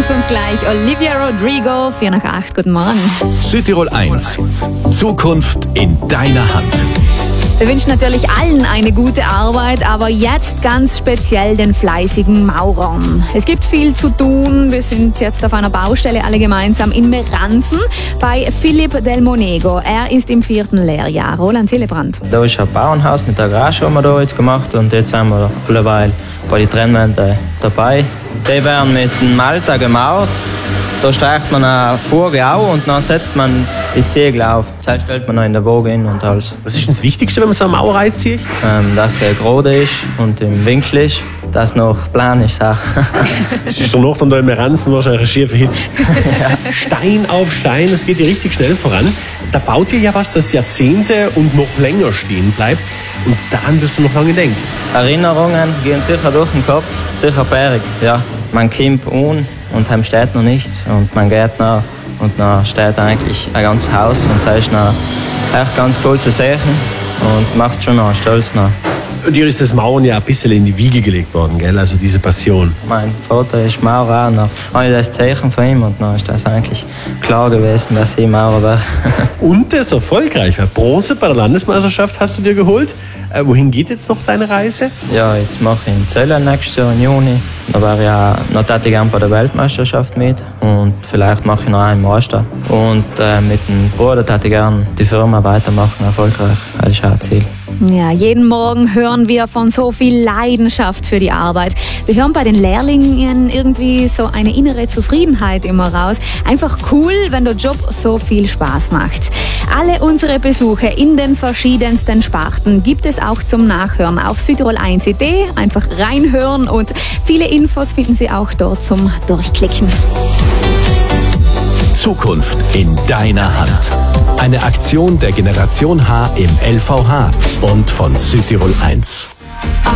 1 und gleich Olivia Rodrigo, 7:45. Guten Morgen. Südtirol 1. Zukunft in deiner Hand. Wir wünschen natürlich allen eine gute Arbeit, aber jetzt ganz speziell den fleißigen Maurern. Es gibt viel zu tun. Wir sind jetzt auf einer Baustelle alle gemeinsam in Meransen bei Philipp Del Monego. Er ist im 4. Lehrjahr. Roland Hillebrand. Da ist ein Bauernhaus mit der Garage, haben wir da jetzt gemacht, und jetzt sind wir mittlerweile bei den Trennwänden dabei. Die werden mit dem Malta gemauert. Da streicht man eine Fuge auf und dann setzt man die Ziegel auf. Das stellt man noch in der Waage hin und alles. Was ist das Wichtigste, wenn man so eine Mauerei zieht? Dass er gerade ist und im Winkel ist, dass noch Plan ist. Das ist danach dann da im Meransen wahrscheinlich ein schiefer Hit. Ja. Stein auf Stein, das geht ja richtig schnell voran. Da baut ihr ja was, das Jahrzehnte und noch länger stehen bleibt. Und daran wirst du noch lange denken. Erinnerungen gehen sicher durch den Kopf, sicher berg. Ja. Man kommt un und heim steht noch nichts. Und man geht nach und dann steht eigentlich ein ganzes Haus. Und das ist noch echt ganz cool zu sehen und macht schon noch stolz. Noch. Und dir ist das Mauern ja ein bisschen in die Wiege gelegt worden, gell? Also diese Passion. Mein Vater ist Maurer, und dann habe ich das Zeichen von ihm und dann ist das eigentlich klar gewesen, dass ich Maurer war. Und das erfolgreich war. Bronze bei der Landesmeisterschaft hast du dir geholt. Wohin geht jetzt noch deine Reise? Ja, jetzt mache ich in Zöllern nächstes Jahr im Juni. Da war ich ja noch gern bei der Weltmeisterschaft mit und vielleicht mache ich noch einen Master. Und mit dem Bruder würde ich gerne die Firma weitermachen, erfolgreich. Das ist auch ein Ziel. Ja, jeden Morgen hören wir von so viel Leidenschaft für die Arbeit. Wir hören bei den Lehrlingen irgendwie so eine innere Zufriedenheit immer raus. Einfach cool, wenn der Job so viel Spaß macht. Alle unsere Besuche in den verschiedensten Sparten gibt es auch zum Nachhören auf südtirol1.at. Einfach reinhören und viele Infos finden Sie auch dort zum Durchklicken. Zukunft in deiner Hand. Eine Aktion der Generation H im LVH und von Südtirol 1.